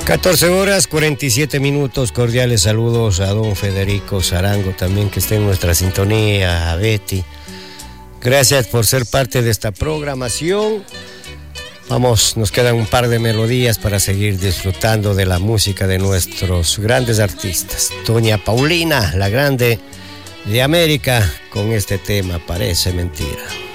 14 horas 47 minutos, cordiales saludos a don Federico Zarango también que está en nuestra sintonía, a Betty. Gracias por ser parte de esta programación. Vamos, nos quedan un par de melodías para seguir disfrutando de la música de nuestros grandes artistas. Doña Paulina, la grande de América, con este tema, Parece Mentira.